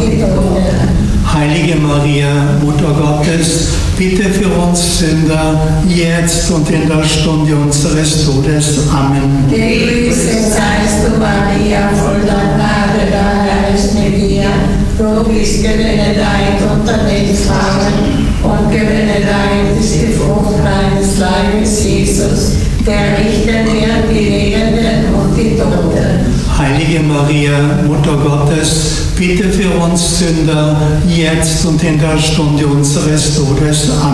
die Toten. Heilige Maria, Mutter Gottes, bitte für uns Sünder, jetzt und in der Stunde unseres Todes. Amen. Gegrüßet seist du, Maria, voll der Gnade, der Herr ist mit dir. Du bist gebenedeit unter den Frauen und gebenedeit ist die Frucht deines Leibes, Jesus, der richten wird die Lebenden und die Toten. Heilige Maria, Mutter Gottes, bitte für uns Sünder, jetzt und in der Stunde unseres Todes. Amen.